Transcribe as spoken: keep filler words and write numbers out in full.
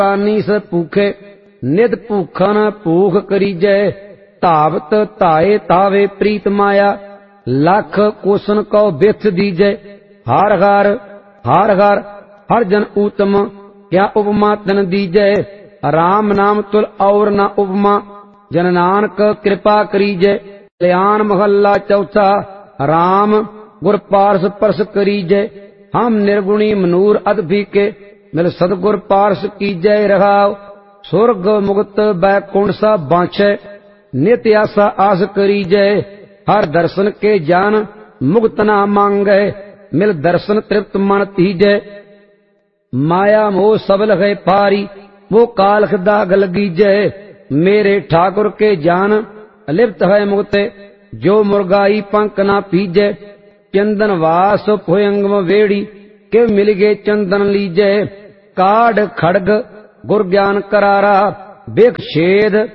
पानी से भूखे नित भूखन भूख करीजै। धावत धाए तावे प्रीत माया लख कोसन को बिथ दीजै। हार हार हार हार हर जन उत्तम क्या उपमा तन दीजै। राम नाम तुल और न उपमा जन नानक कृपा करीजै। कल्याण महला चौथा राम गुर पारस परस करीजै। हम निर्गुणी मनूर अदभि के मिल सदगुर पारस कीजै। रहाव स्वर्ग मुक्त बैकुंठ सा बांछै नित्य आशा आस करीजै। हर दर्शन के जान मुक्त ना मांगै मिल दर्शन तृप्त मन तीजै। माया मोह सब लगे पारी वो कालख दाग लगीजै। मेरे ठाकुर के जान अलिप्त है मुक्ते जो मुर्गाई पंख ना पीजै। चंदन वास भुयंगम वेड़ी के मिल गए चंदन लीजै। काढ़ खड़ग गुर ज्ञान करारा बेख छेद